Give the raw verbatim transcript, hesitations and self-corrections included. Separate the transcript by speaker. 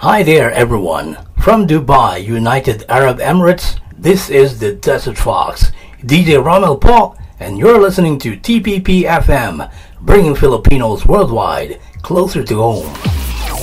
Speaker 1: Hi there everyone. From Dubai, United Arab Emirates, this is the Desert Fox, D J Romel Paul, and you're listening to T P P F M, bringing Filipinos worldwide closer to home.